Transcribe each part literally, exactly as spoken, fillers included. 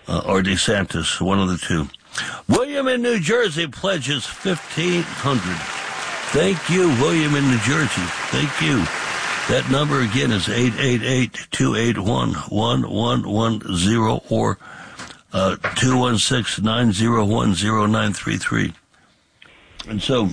uh, or DeSantis, one of the two. William in New Jersey pledges fifteen hundred. Thank you, William in New Jersey. Thank you. That number again is eight eight eight, two eight one, one one one zero or uh, two one six, nine zero one, zero nine three three. And so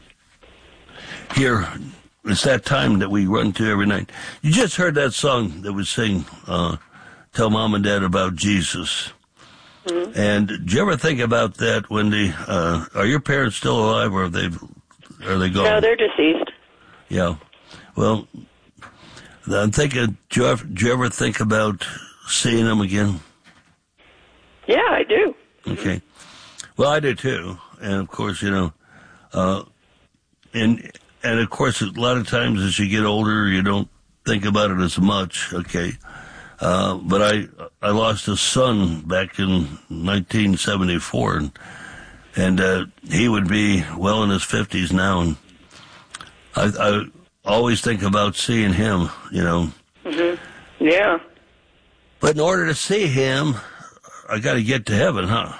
here, it's that time that we run to every night. You just heard that song that was saying, uh, Tell Mom and Dad About Jesus. Mm-hmm. And do you ever think about that, Wendy? Uh, are your parents still alive, or are they, are they gone? No, they're deceased. Yeah. Well, I'm thinking, do you ever, do you ever think about seeing them again? Yeah, I do. Okay. Well, I do too. And of course, you know, uh, and, and of course, a lot of times as you get older, you don't think about it as much. Okay. Uh, but I, I lost a son back in nineteen seventy-four, and, and, uh, he would be well in his fifties now. And I, I always think about seeing him, you know. Mm-hmm. Yeah. But in order to see him, I got to get to heaven, huh?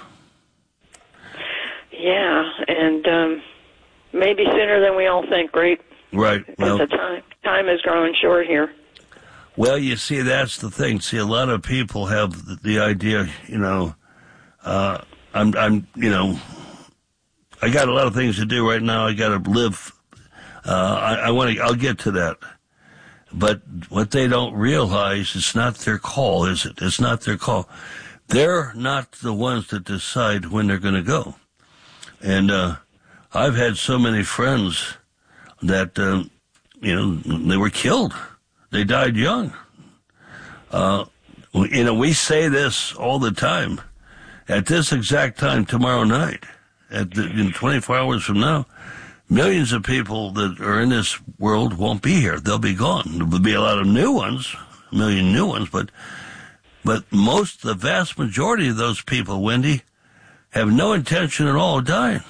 Yeah. And, um, maybe sooner than we all think, right? Right. Well, the time, time is growing short here. Well, you see, that's the thing. See, a lot of people have the, the idea, you know, uh, I'm, I'm, you know, I got a lot of things to do right now. I got to live. Uh, I, I want to, I'll get to that. But what they don't realize, it's not their call, is it? It's not their call. They're not the ones that decide when they're going to go. And, uh, I've had so many friends that, um, you know, they were killed. They died young. Uh, you know, we say this all the time. At this exact time tomorrow night, at the, in twenty-four hours from now, millions of people that are in this world won't be here. They'll be gone. There will be a lot of new ones, a million new ones, but but most, the vast majority of those people, Wendy, have no intention at all of dying.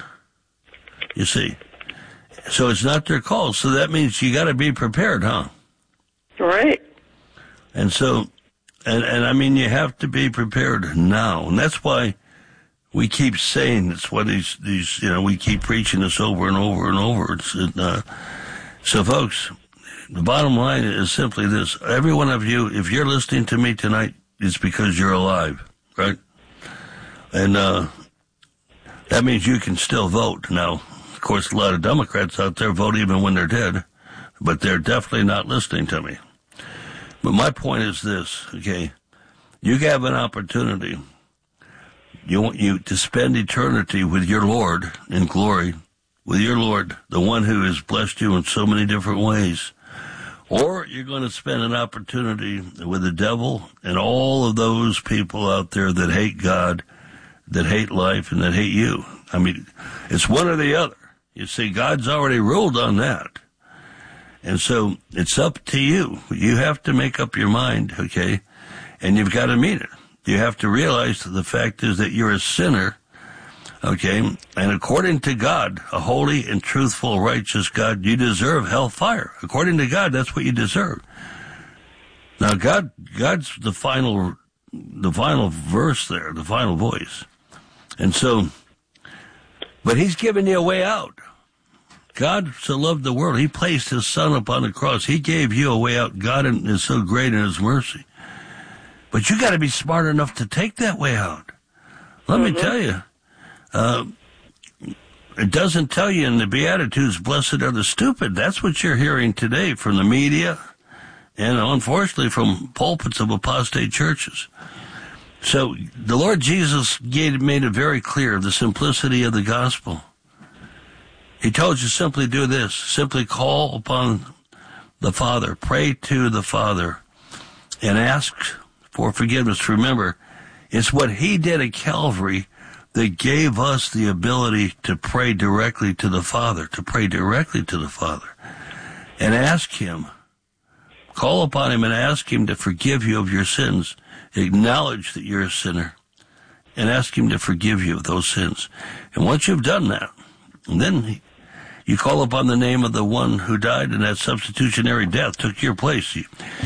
You see. So it's not their call. So that means you got to be prepared, huh? Right. And so, and, and I mean, you have to be prepared now. And that's why we keep saying, it's what these, these, you know, we keep preaching this over and over and over. It's, uh, so folks, the bottom line is simply this. Every one of you, if you're listening to me tonight, it's because you're alive, right? And, uh, that means you can still vote. Now, of course, a lot of Democrats out there vote even when they're dead, but they're definitely not listening to me. But my point is this, okay? You have an opportunity. You want you to spend eternity with your Lord in glory, with your Lord, the one who has blessed you in so many different ways. Or you're going to spend an opportunity with the devil and all of those people out there that hate God, that hate life, and that hate you. I mean, it's one or the other. You see, God's already ruled on that. And so it's up to you. You have to make up your mind, okay? And you've got to mean it. You have to realize that the fact is that you're a sinner, okay? And according to God, a holy and truthful, righteous God, you deserve hellfire. According to God, that's what you deserve. Now, God, God's the final, the final verse there, the final voice. And so, but he's given you a way out. God so loved the world, he placed his son upon the cross. He gave you a way out. God is so great in his mercy. But you got to be smart enough to take that way out. Let mm-hmm. me tell you, uh, it doesn't tell you in the Beatitudes, blessed are the stupid. That's what you're hearing today from the media and unfortunately from pulpits of apostate churches. So the Lord Jesus gave, made it very clear, the simplicity of the gospel. He told you simply do this, simply call upon the Father, pray to the Father, and ask for forgiveness. Remember, it's what he did at Calvary that gave us the ability to pray directly to the Father, to pray directly to the Father, and ask him, call upon him and ask him to forgive you of your sins. Acknowledge that you're a sinner, and ask him to forgive you of those sins. And once you've done that, and then he, you call upon the name of the one who died in that substitutionary death, took your place. You,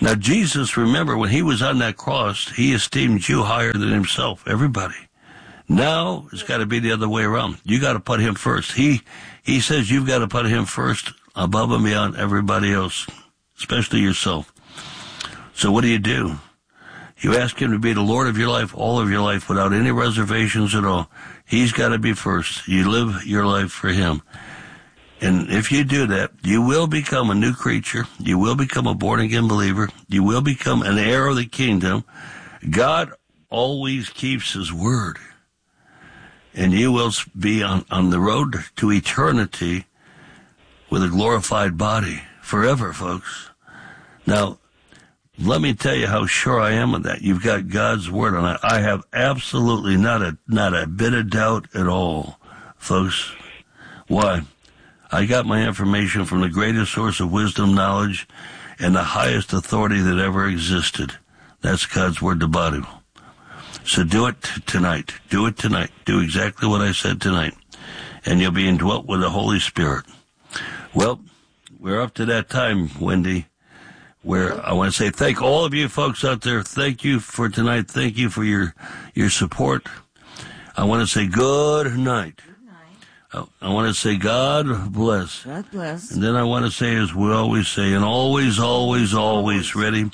Now, Jesus, remember, when he was on that cross, he esteemed you higher than himself, everybody. Now, it's got to be the other way around. You got to put him first. He he says you've got to put him first, above and beyond everybody else, especially yourself. So what do you do? You ask him to be the Lord of your life, all of your life, without any reservations at all. He's got to be first. You live your life for him. And if you do that, you will become a new creature. You will become a born-again believer. You will become an heir of the kingdom. God always keeps his word. And you will be on, on the road to eternity with a glorified body forever, folks. Now, let me tell you how sure I am of that. You've got God's word on it. I have absolutely not a not a bit of doubt at all, folks. Why? I got my information from the greatest source of wisdom, knowledge, and the highest authority that ever existed. That's God's word, the Bible. So do it t- tonight. Do it tonight. Do exactly what I said tonight. And you'll be indwelt with the Holy Spirit. Well, we're up to that time, Wendy, where I want to say thank all of you folks out there. Thank you for tonight. Thank you for your, your support. I want to say good night. I, I want to say God bless. God bless. And then I want to say, as we always say, and always, always, always, ready,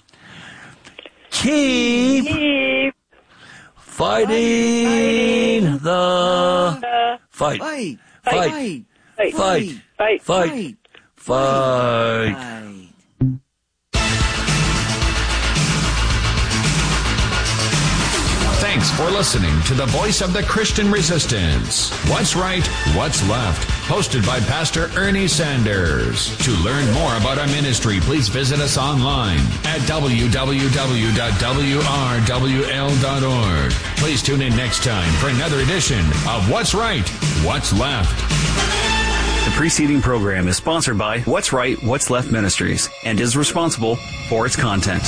keep, Keep fighting, fighting the uh, fight. Fight. Fight. Fight. fight, Fight. fight, Fight. Fight. Fight. Thanks for listening to the Voice of the Christian Resistance. What's Right, What's Left? Hosted by Pastor Ernie Sanders. To learn more about our ministry, please visit us online at w w w dot w r w l dot org. Please tune in next time for another edition of What's Right, What's Left. The preceding program is sponsored by What's Right, What's Left Ministries and is responsible for its content.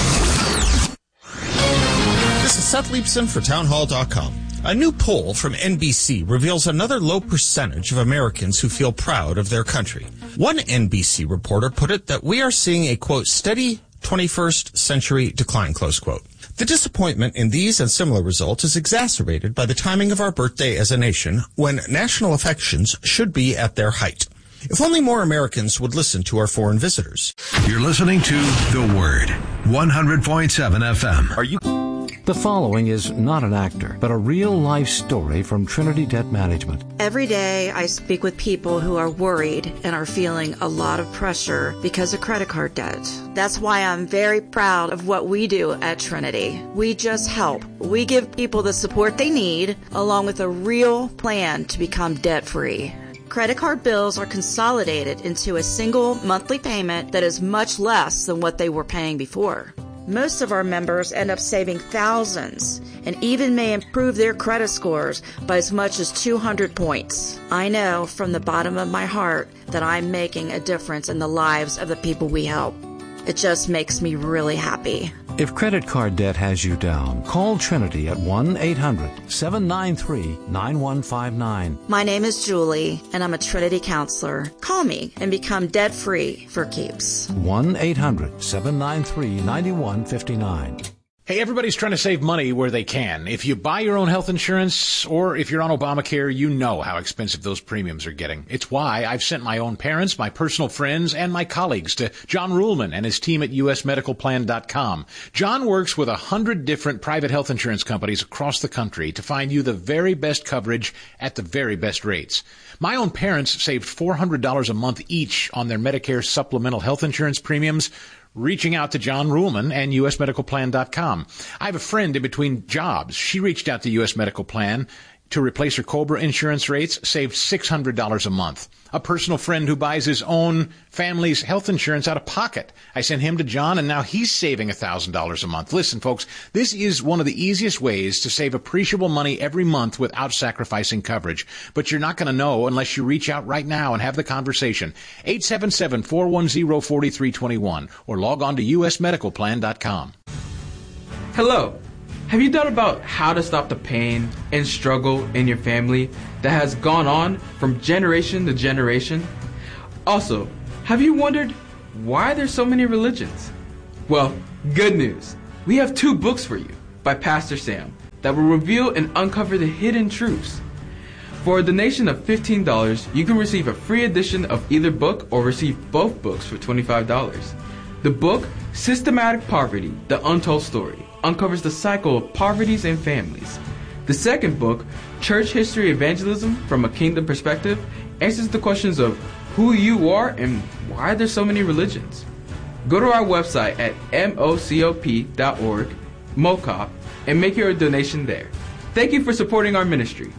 This is Seth Leibson for townhall dot com. A new poll from N B C reveals another low percentage of Americans who feel proud of their country. One N B C reporter put it that we are seeing a, quote, steady twenty-first century decline, close quote. The disappointment in these and similar results is exacerbated by the timing of our birthday as a nation, when national affections should be at their height. If only more Americans would listen to our foreign visitors. You're listening to The Word, one hundred point seven F M. Are you... The following is not an actor, but a real-life story from Trinity Debt Management. Every day I speak with people who are worried and are feeling a lot of pressure because of credit card debt. That's why I'm very proud of what we do at Trinity. We just help. We give people the support they need, along with a real plan to become debt-free. Credit card bills are consolidated into a single monthly payment that is much less than what they were paying before. Most of our members end up saving thousands and even may improve their credit scores by as much as two hundred points. I know from the bottom of my heart that I'm making a difference in the lives of the people we help. It just makes me really happy. If credit card debt has you down, call Trinity at one eight hundred seven nine three nine one five nine. My name is Julie, and I'm a Trinity counselor. Call me and become debt-free for keeps. one eight hundred seven nine three nine one five nine. Hey, everybody's trying to save money where they can. If you buy your own health insurance or if you're on Obamacare, you know how expensive those premiums are getting. It's why I've sent my own parents, my personal friends, and my colleagues to John Ruhlman and his team at U S medical plan dot com. John works with a hundred different private health insurance companies across the country to find you the very best coverage at the very best rates. My own parents saved four hundred dollars a month each on their Medicare supplemental health insurance premiums, reaching out to John Ruhlman and U S medical plan dot com. I have a friend in between jobs. She reached out to U S Medical Plan to replace her COBRA insurance rates, saved six hundred dollars a month. A personal friend who buys his own family's health insurance out of pocket. I sent him to John, and now he's saving one thousand dollars a month. Listen, folks, this is one of the easiest ways to save appreciable money every month without sacrificing coverage. But you're not going to know unless you reach out right now and have the conversation. eight seven seven, four one zero, four three two one or log on to U S medical plan dot com. Hello. Have you thought about how to stop the pain and struggle in your family that has gone on from generation to generation? Also, have you wondered why there's so many religions? Well, good news. We have two books for you by Pastor Sam that will reveal and uncover the hidden truths. For a donation of fifteen dollars, you can receive a free edition of either book or receive both books for twenty-five dollars. The book, Systematic Poverty, The Untold Story, uncovers the cycle of poverties and families. The second book, Church History Evangelism from a Kingdom Perspective, answers the questions of who you are and why there's so many religions. Go to our website at mocop dot org, MOCOP, and make your donation there. Thank you for supporting our ministry.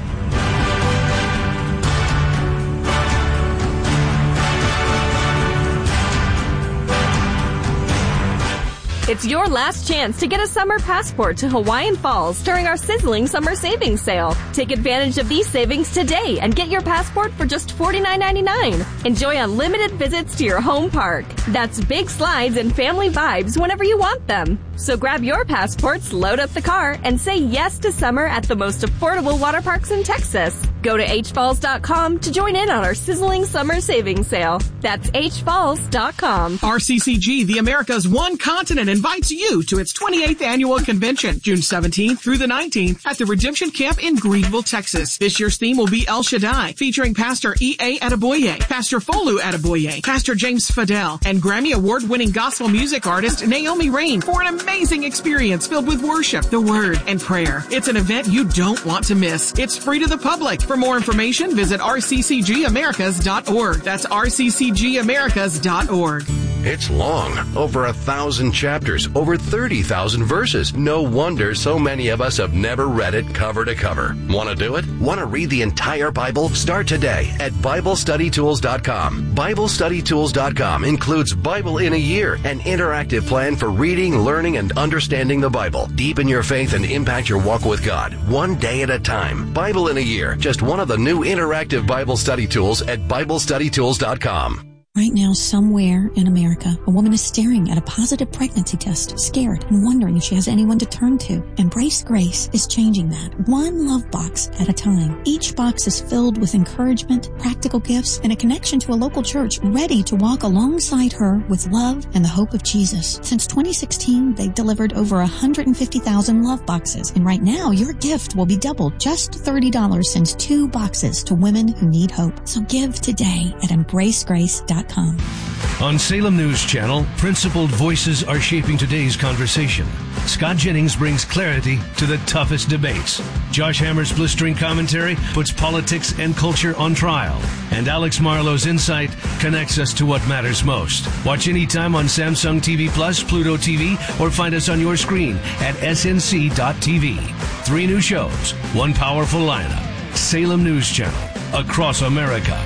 It's your last chance to get a summer passport to Hawaiian Falls during our sizzling summer savings sale. Take advantage of these savings today and get your passport for just forty-nine ninety-nine. Enjoy unlimited visits to your home park. That's big slides and family vibes whenever you want them. So grab your passports, load up the car, and say yes to summer at the most affordable water parks in Texas. Go to h falls dot com to join in on our sizzling summer savings sale. That's h falls dot com. R C C G, the America's One Continent, invites you to its twenty-eighth annual convention, June seventeenth through the nineteenth at the Redemption Camp in Greenville, Texas. This year's theme will be El Shaddai, featuring Pastor E A Adeboye, Pastor Folu Adeboye, Pastor James Fidel, and Grammy Award-winning gospel music artist Naomi Rain for an amazing experience filled with worship, the word, and prayer. It's an event you don't want to miss. It's free to the public. For more information, visit r c c g americas dot org. That's r c c g americas dot org. It's long, over a thousand chapters, over thirty thousand verses. No wonder so many of us have never read it cover to cover. Want to do it? Want to read the entire Bible? Start today at bible study tools dot com. bible study tools dot com includes Bible in a Year, an interactive plan for reading, learning, and understanding the Bible. Deepen your faith and impact your walk with God, one day at a time. Bible in a Year, just one of the new interactive Bible study tools at bible study tools dot com. Right now, somewhere in America, a woman is staring at a positive pregnancy test, scared and wondering if she has anyone to turn to. Embrace Grace is changing that, one love box at a time. Each box is filled with encouragement, practical gifts, and a connection to a local church ready to walk alongside her with love and the hope of Jesus. Since twenty sixteen, they've delivered over one hundred fifty thousand love boxes, and right now, your gift will be doubled. Just thirty dollars sends two boxes to women who need hope. So give today at embrace grace dot com. On Salem News Channel, principled voices are shaping today's conversation. Scott Jennings brings clarity to the toughest debates. Josh Hammer's blistering commentary puts politics and culture on trial. And Alex Marlowe's insight connects us to what matters most. Watch anytime on Samsung T V Plus, Pluto T V, or find us on your screen at s n c dot t v. Three new shows, one powerful lineup. Salem News Channel, across America.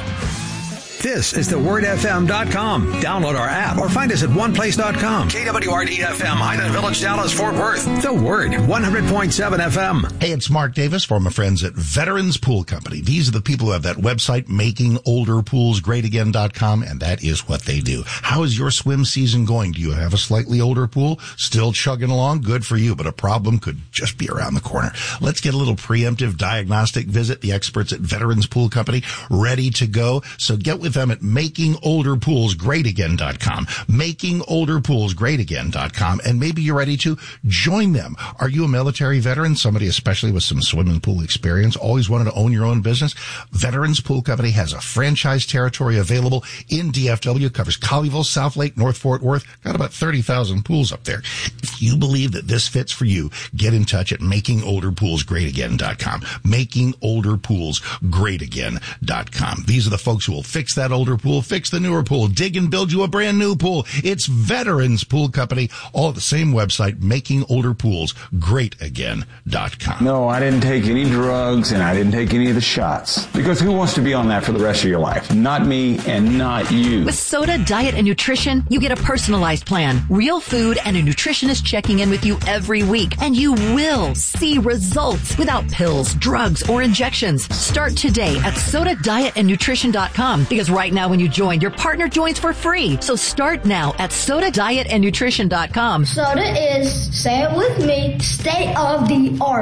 This is the word f m dot com. Download our app or find us at one place dot com. K W R D F M, Highland Village, Dallas, Fort Worth. The Word, one hundred point seven F M. Hey, it's Mark Davis from my friends at Veterans Pool Company. These are the people who have that website, making older pools great again dot com, and that is what they do. How is your swim season going? Do you have a slightly older pool? Still chugging along? Good for you, but a problem could just be around the corner. Let's get a little preemptive diagnostic visit. The experts at Veterans Pool Company ready to go. So get with them at making older pools great again dot com. making older pools great again dot com. And maybe you're ready to join them. Are you a military veteran? Somebody especially with some swimming pool experience? Always wanted to own your own business? Veterans Pool Company has a franchise territory available in D F W. Covers Colleyville, South Lake, North Fort Worth. Got about thirty thousand pools up there. If you believe that this fits for you, get in touch at making older pools great again dot com. making older pools great again dot com. These are the folks who will fix that older pool, fix the newer pool, dig and build you a brand new pool. It's Veterans Pool Company, all at the same website, making older pools great again dot com. No, I didn't take any drugs and I didn't take any of the shots. Because who wants to be on that for the rest of your life? Not me and not you. With Soda Diet and Nutrition, you get a personalized plan, real food, and a nutritionist checking in with you every week. And you will see results without pills, drugs, or injections. Start today at soda diet and nutrition dot com because right now when you join, your partner joins for free. So start now at soda diet and nutrition dot com. Soda is, say it with me, state of the art.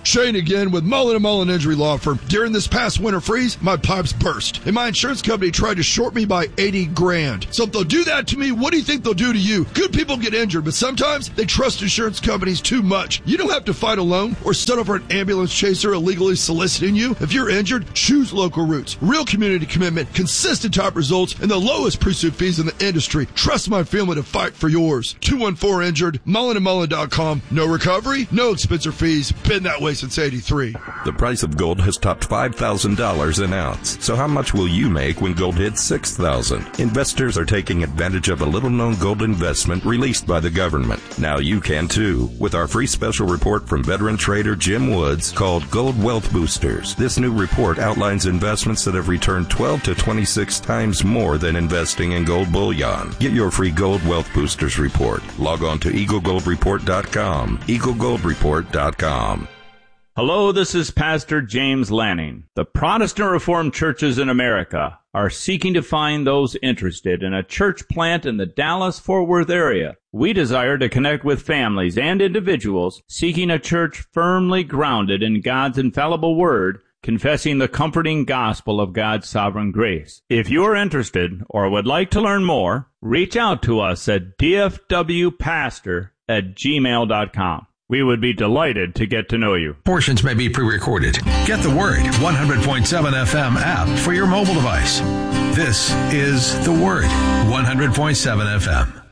Shane again with Mullen and Mullen Injury Law Firm. During this past winter freeze, my pipes burst, and my insurance company tried to short me by eighty grand. So if they'll do that to me, what do you think they'll do to you? Good people get injured, but sometimes they trust insurance companies too much. You don't have to fight alone or settle for an ambulance chaser illegally soliciting you. If you're injured, choose local routes. Real community commitment, consistent top results, and the lowest pursuit fees in the industry. Trust my family to fight for yours. two one four injured, mullen and mullen dot com. No recovery, no expense or fees. Been that way since eighty-three. The price of gold has topped five thousand dollars an ounce. So how much will you make when gold hits six thousand dollars? Investors are taking advantage of a little-known gold investment released by the government. Now you can too, with our free special report from veteran trader Jim Woods called Gold Wealth Boosters. This new report outlines investments that have returned twelve to twenty-six times more than investing in gold bullion. Get your free Gold Wealth Boosters report. Log on to eagle gold report dot com. eagle gold report dot com. Hello, this is Pastor James Lanning. The Protestant Reformed churches in America are seeking to find those interested in a church plant in the Dallas-Fort Worth area. We desire to connect with families and individuals seeking a church firmly grounded in God's infallible word, confessing the comforting gospel of God's sovereign grace. If you are interested or would like to learn more, reach out to us at d f w pastor at gmail dot com. We would be delighted to get to know you. Portions may be pre-recorded. Get the Word one hundred point seven F M app for your mobile device. This is The Word one hundred point seven F M.